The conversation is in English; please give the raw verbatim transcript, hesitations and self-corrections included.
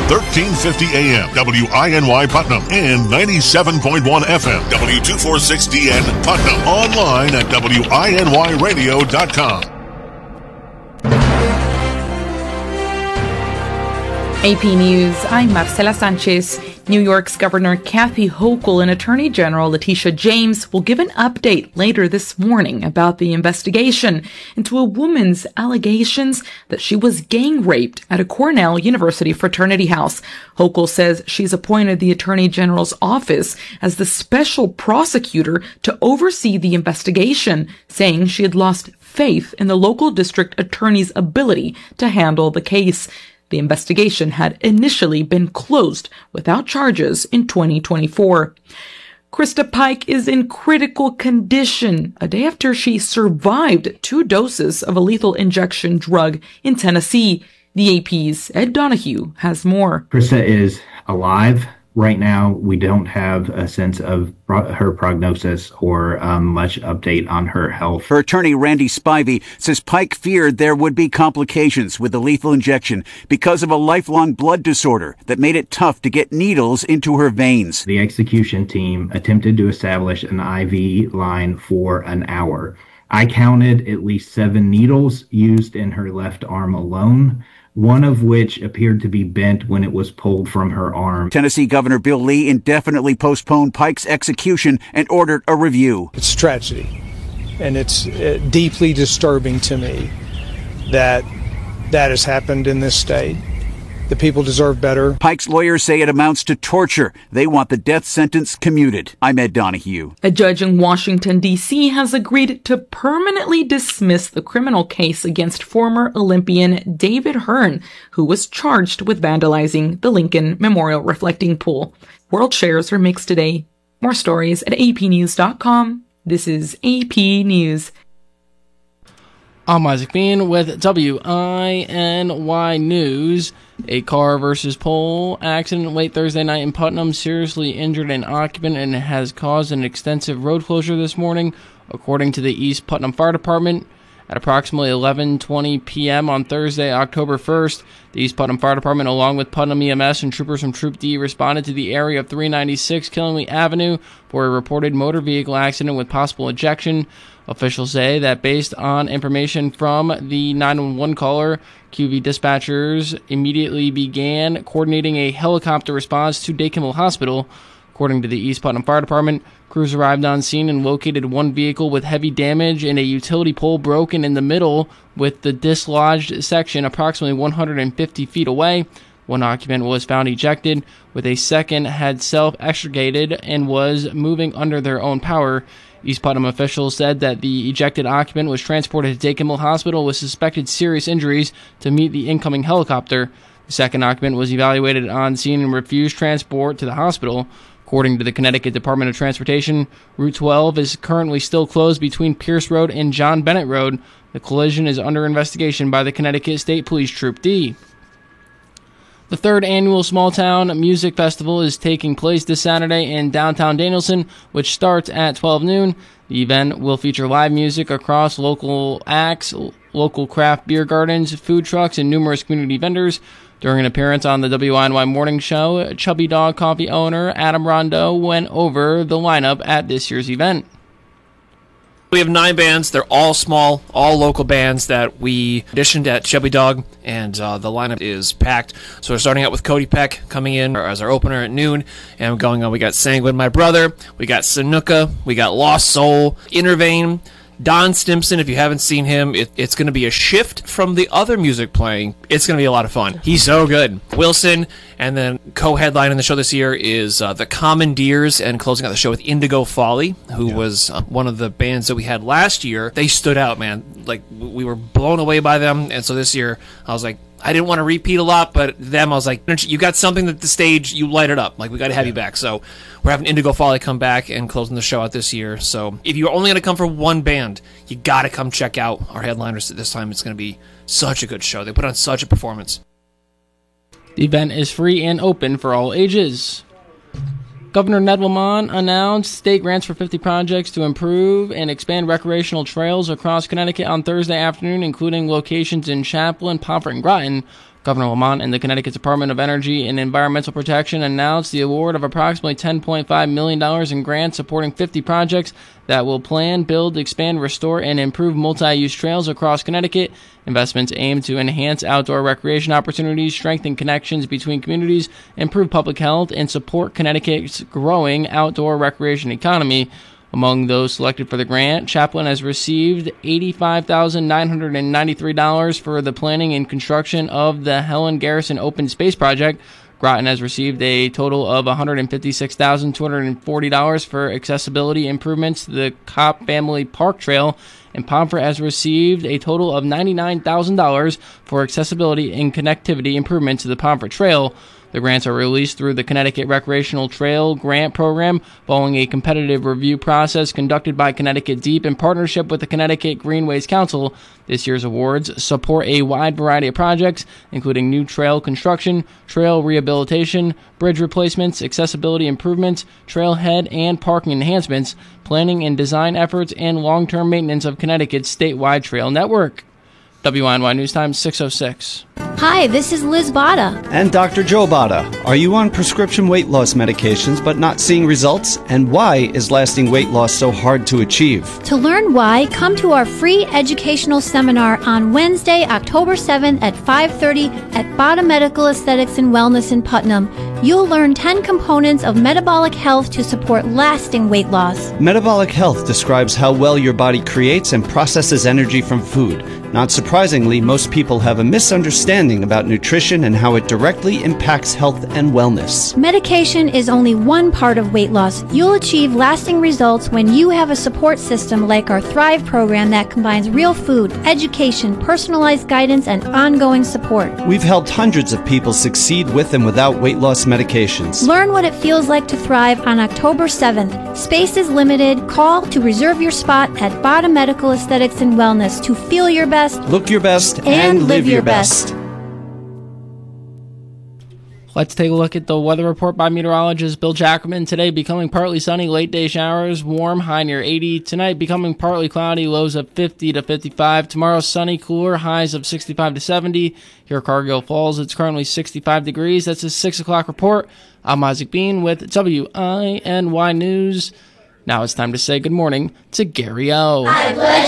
thirteen fifty A M, W I N Y Putnam, and ninety-seven point one F M, W two forty-six D N Putnam. Online at W I N Y radio dot com. A P News, I'm Marcela Sanchez. New York's Governor Kathy Hochul and Attorney General Letitia James will give an update later this morning about the investigation into a woman's allegations that she was gang raped at a Cornell University fraternity house. Hochul says she's appointed the Attorney General's office as the special prosecutor to oversee the investigation, saying she had lost faith in the local district attorney's ability to handle the case. The investigation had initially been closed without charges in twenty twenty-four. Krista Pike is in critical condition a day after she survived two doses of a lethal injection drug in Tennessee. The A P's Ed Donahue has more. Krista is alive. Right now, we don't have a sense of pro- her prognosis or um, much update on her health. Her attorney, Randy Spivey, says Pike feared there would be complications with the lethal injection because of a lifelong blood disorder that made it tough to get needles into her veins. The execution team attempted to establish an I V line for an hour. I counted at least seven needles used in her left arm alone, one of which appeared to be bent when it was pulled from her arm. Tennessee Governor Bill Lee indefinitely postponed Pike's execution and ordered a review. It's tragedy, and it's uh, deeply disturbing to me that that has happened in this state. The people deserve better. Pike's lawyers say it amounts to torture. They want the death sentence commuted. I'm Ed Donahue. A judge in Washington, D C has agreed to permanently dismiss the criminal case against former Olympian David Hearn, who was charged with vandalizing the Lincoln Memorial Reflecting Pool. World shares are mixed today. More stories at A P news dot com. This is A P News. I'm Isaac Bean with W I N Y News. A car versus pole accident late Thursday night in Putnam seriously injured an occupant and has caused an extensive road closure this morning, according to the East Putnam Fire Department. At approximately eleven twenty p.m. on Thursday, October first, the East Putnam Fire Department, along with Putnam E M S and troopers from Troop D, responded to the area of three ninety-six Killingly Avenue for a reported motor vehicle accident with possible ejection. Officials say that based on information from the nine one one caller, Q V dispatchers immediately began coordinating a helicopter response to Day Kimmel Hospital. According to the East Putnam Fire Department, crews arrived on scene and located one vehicle with heavy damage and a utility pole broken in the middle with the dislodged section approximately one hundred fifty feet away. One occupant was found ejected, with a second had self-extricated and was moving under their own power. East Putnam officials said that the ejected occupant was transported to Day Kimmel Hospital with suspected serious injuries to meet the incoming helicopter. The second occupant was evaluated on scene and refused transport to the hospital. According to the Connecticut Department of Transportation, Route twelve is currently still closed between Pierce Road and John Bennett Road. The collision is under investigation by the Connecticut State Police Troop D. The third annual Small Town Music Festival is taking place this Saturday in downtown Danielson, which starts at twelve noon. The event will feature live music across local acts, local craft beer gardens, food trucks, and numerous community vendors. During an appearance on the W I N Y Morning Show, Chubby Dog Coffee owner Adam Rondo went over the lineup at this year's event. We have nine bands. They're all small, all local bands that we auditioned at Chubby Dog, and uh, the lineup is packed. So we're starting out with Cody Peck coming in as our opener at noon, and going on. We got Sanguine, My Brother, we got Sanuka, we got Lost Soul, Intervane, Don Stimson. If you haven't seen him, it, it's going to be a shift from the other music playing. It's going to be a lot of fun. He's so good. Wilson, and then co-headlining the show this year is uh, the Commandeers, and closing out the show with Indigo Folly, who yeah. was uh, one of the bands that we had last year. They stood out, man. Like, we were blown away by them, and so this year, I was like, I didn't want to repeat a lot, but them, I was like, you got something that the stage, you light it up. Like, we got to have yeah. you back. So we're having Indigo Folly come back and closing the show out this year. So if you're only going to come for one band, you got to come check out our headliners this time. It's going to be such a good show. They put on such a performance. The event is free and open for all ages. Governor Ned Lamont announced state grants for fifty projects to improve and expand recreational trails across Connecticut on Thursday afternoon, including locations in Chaplin, Pomfret, and Groton. Governor Lamont and the Connecticut Department of Energy and Environmental Protection announced the award of approximately ten point five million dollars in grants supporting fifty projects that will plan, build, expand, restore, and improve multi-use trails across Connecticut. Investments aim to enhance outdoor recreation opportunities, strengthen connections between communities, improve public health, and support Connecticut's growing outdoor recreation economy. Among those selected for the grant, Chaplin has received eighty-five thousand nine hundred ninety-three dollars for the planning and construction of the Helen Garrison Open Space Project. Groton has received a total of one hundred fifty-six thousand two hundred forty dollars for accessibility improvements to the Copp Family Park Trail, and Pomfret has received a total of ninety-nine thousand dollars for accessibility and connectivity improvements to the Pomfret Trail. The grants are released through the Connecticut Recreational Trail Grant Program following a competitive review process conducted by Connecticut Deep in partnership with the Connecticut Greenways Council. This year's awards support a wide variety of projects, including new trail construction, trail rehabilitation, bridge replacements, accessibility improvements, trailhead and parking enhancements, planning and design efforts, and long-term maintenance of Connecticut's statewide trail network. W I N Y News Time, six oh six. Hi, this is Liz Botta. And Doctor Joe Botta. Are you on prescription weight loss medications but not seeing results? And why is lasting weight loss so hard to achieve? To learn why, come to our free educational seminar on Wednesday, October seventh at five thirty at Botta Medical Aesthetics and Wellness in Putnam. You'll learn ten components of metabolic health to support lasting weight loss. Metabolic health describes how well your body creates and processes energy from food. Not surprisingly, most people have a misunderstanding about nutrition and how it directly impacts health and wellness. Medication is only one part of weight loss. You'll achieve lasting results when you have a support system like our Thrive program that combines real food, education, personalized guidance, and ongoing support. We've helped hundreds of people succeed with and without weight loss medications. Learn what it feels like to thrive on October seventh. Space is limited. Call to reserve your spot at Botta Medical Aesthetics and Wellness to feel your best, look your best, and, and live, live your, your best. best. Let's take a look at the weather report by meteorologist Bill Jacobman. Today becoming partly sunny, late day showers, warm, high near eighty. Tonight becoming partly cloudy, lows of fifty to fifty-five. Tomorrow sunny, cooler, highs of sixty-five to seventy. Here at Cargill Falls, it's currently sixty-five degrees. That's a six o'clock report. I'm Isaac Bean with W I N Y News. Now it's time to say good morning to Gary O.